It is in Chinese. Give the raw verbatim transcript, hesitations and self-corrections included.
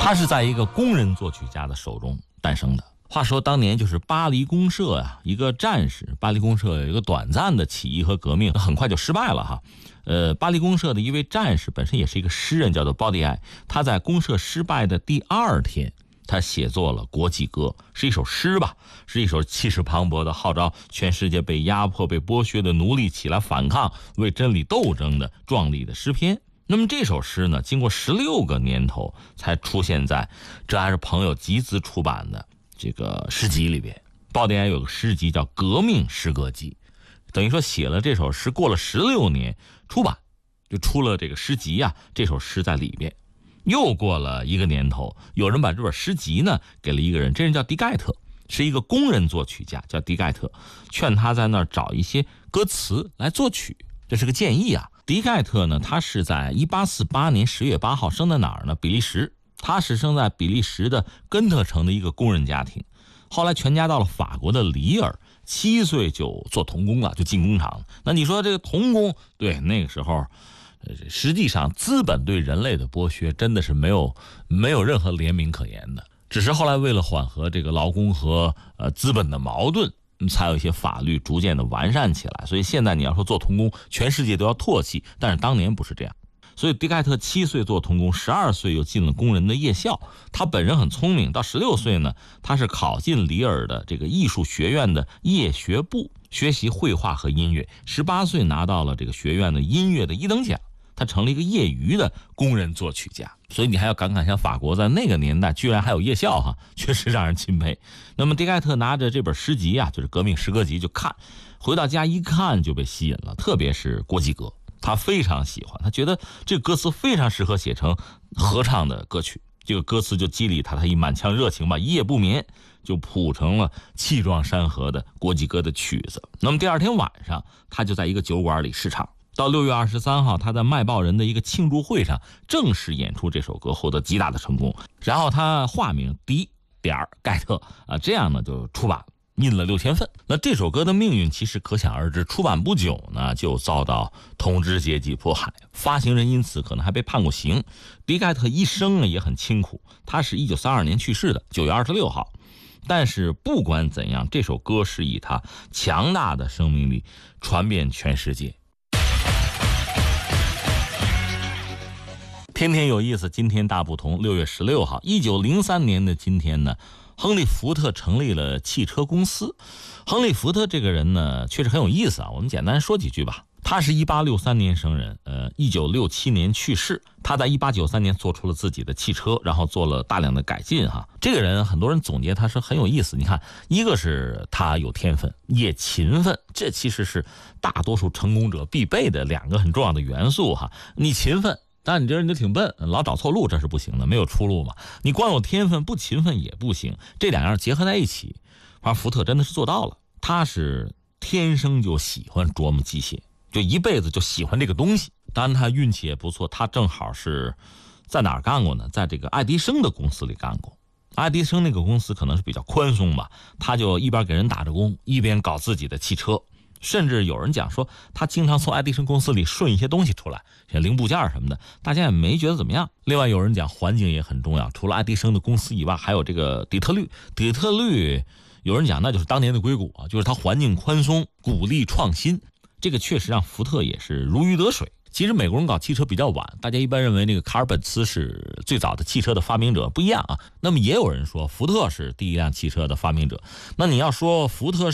它是在一个工人作曲家的手中诞生的。话说当年就是巴黎公社啊，一个战士，巴黎公社有一个短暂的起义和革命，很快就失败了哈。呃，巴黎公社的一位战士，本身也是一个诗人，叫做鲍迪埃。他在公社失败的第二天，他写作了《国际歌》，是一首诗吧，是一首气势磅礴的号召全世界被压迫、被剥削的奴隶起来反抗、为真理斗争的壮丽的诗篇。那么这首诗呢，经过十六个年头才出现在这还是朋友集资出版的这个诗集里边。鲍迪埃有个诗集叫《革命诗歌集》，等于说写了这首诗，过了十六年出版，就出了这个诗集啊，这首诗在里边。又过了一个年头，有人把这本诗集呢给了一个人，这人叫迪盖特，是一个工人作曲家，叫迪盖特，劝他在那儿找一些歌词来作曲，这是个建议啊。迪盖特呢，他是在一八四八年十月八号生在哪儿呢？比利时。他是生在比利时的根特城的一个工人家庭，后来全家到了法国的里尔，七岁就做童工了，就进工厂。那你说这个童工，对那个时候实际上资本对人类的剥削真的是没有没有任何怜悯可言的，只是后来为了缓和这个劳工和呃资本的矛盾，才有一些法律逐渐的完善起来。所以现在你要说做童工，全世界都要唾弃，但是当年不是这样。所以迪盖特七岁做童工，十二岁又进了工人的夜校。他本人很聪明，到十六岁呢，他是考进里尔的这个艺术学院的夜学部，学习绘画和音乐。十八岁拿到了这个学院的音乐的一等奖，他成了一个业余的工人作曲家。所以你还要感慨，像法国在那个年代居然还有夜校哈，确实让人钦佩。那么迪盖特拿着这本诗集啊，就是革命诗歌集就看，回到家一看就被吸引了，特别是《国际歌》。他非常喜欢，他觉得这个歌词非常适合写成合唱的歌曲，这个歌词就激励他，他一满腔热情吧，一夜不眠就谱成了气壮山河的国际歌的曲子。那么第二天晚上，他就在一个酒馆里试唱，到六月二十三号，他在卖报人的一个庆祝会上正式演出这首歌，获得极大的成功。然后他化名迪点盖特啊，这样呢就出版印了六千份。那这首歌的命运其实可想而知，出版不久呢就遭到统治阶级迫害，发行人因此可能还被判过刑。迪盖特一生呢也很清苦，他是一九三二年去世的，九月二十六号。但是不管怎样，这首歌是以他强大的生命力传遍全世界。天天有意思，今天大不同。六月十六号，一九零三年的今天呢，亨利·福特成立了汽车公司。亨利·福特这个人呢，确实很有意思啊。我们简单说几句吧。他是一八六三年生人，呃，一九六七年去世。他在一八九三年做出了自己的汽车，然后做了大量的改进哈。这个人很多人总结他是很有意思。你看，一个是他有天分，也勤奋，这其实是大多数成功者必备的两个很重要的元素哈。你勤奋，但你这人就挺笨，老找错路，这是不行的，没有出路嘛。你光有天分不勤奋也不行，这两样结合在一起，而福特真的是做到了。他是天生就喜欢琢磨机械，就一辈子就喜欢这个东西。当然他运气也不错，他正好是在哪儿干过呢？在这个爱迪生的公司里干过。爱迪生那个公司可能是比较宽松吧，他就一边给人打着工，一边搞自己的汽车。甚至有人讲说他经常从爱迪生公司里顺一些东西出来，像零部件什么的，大家也没觉得怎么样。另外有人讲环境也很重要，除了爱迪生的公司以外，还有这个底特律。底特律有人讲那就是当年的硅谷啊，就是它环境宽松，鼓励创新，这个确实让福特也是如鱼得水。其实美国人搞汽车比较晚，大家一般认为那个卡尔本茨是最早的汽车的发明者，不一样啊。那么也有人说福特是第一辆汽车的发明者。那你要说福特